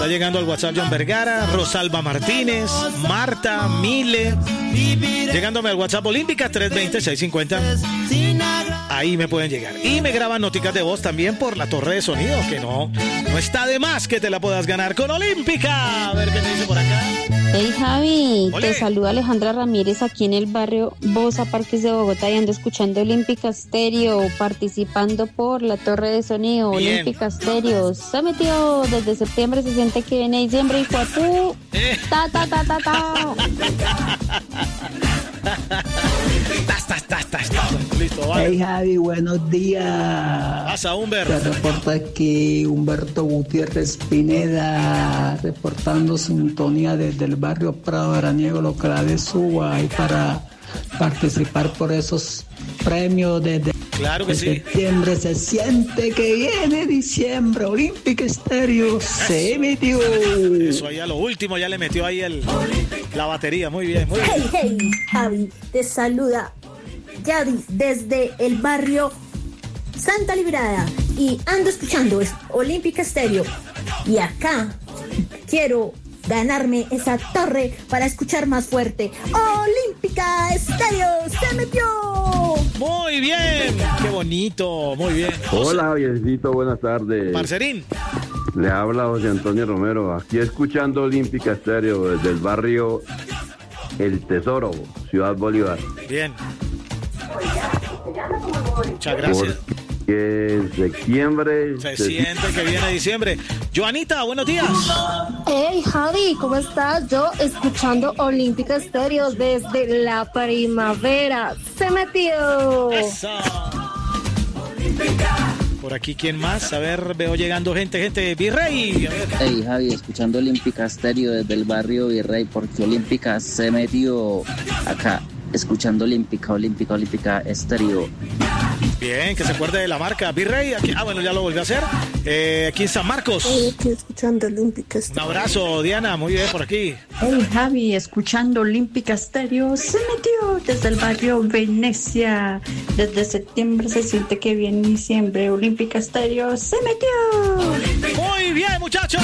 Está llegando al WhatsApp John Vergara, Rosalba Martínez, Marta, Mile. Llegándome al WhatsApp Olímpica 320-650. Ahí me pueden llegar. Y me graban noticas de voz también por la torre de sonido, que no está de más que te la puedas ganar con Olímpica. A ver qué me dice por acá. Hey Javi, ¡Olé! te saluda Alejandra Ramírez aquí en el barrio Bosa Parques de Bogotá y ando escuchando Olímpica Stereo, participando por la torre de sonido. Bien. Olímpica Stereo se metió desde septiembre, se siente que viene diciembre y cuatú. Ta ta ta ta ta. Listo, vale. Hey Javi, buenos días. Pasa, Humber. Te reporta aquí Humberto Gutiérrez Pineda, reportando sintonía desde el barrio Prado Veraniego, local de Suba, y para participar por esos premios desde Claro que sí. septiembre. Se siente que viene diciembre. Olímpica Stereo se metió. Eso ahí a lo último ya le metió ahí la batería. Muy bien, muy bien. Hey, hey, Javi, te saluda Yadis desde el barrio Santa Librada y ando escuchando Olímpica Stereo y acá quiero ganarme esa torre para escuchar más fuerte. Olímpica Stereo se metió. Muy bien. Qué bonito. Muy bien. Hola, viejito, buenas tardes. Parcerín. Le habla José Antonio Romero, aquí escuchando Olímpica Estéreo desde el barrio El Tesoro, Ciudad Bolívar. Bien. Muchas gracias. Porque en septiembre Se siente que viene diciembre. Joanita, buenos días. Hey Javi, ¿cómo estás? Yo escuchando Olímpica Stereo desde la primavera. Se metió. Eso. Por aquí, ¿quién más? A ver, veo llegando gente. Virrey. A ver. Hey Javi, escuchando Olímpica Stereo desde el barrio Virrey, porque Olímpica se metió acá, escuchando Olímpica Stereo. Bien, que se acuerde de la marca Virrey. Aquí, bueno, ya lo volvió a hacer. Aquí en San Marcos. Aquí escuchando Olímpica Un Stereo. abrazo, Diana. Muy bien, por aquí. Hey Javi, escuchando Olímpica Stereo, se metió desde el barrio Venecia. Desde septiembre se siente que viene diciembre. Olímpica Stereo, se metió. Muy bien, muchachos.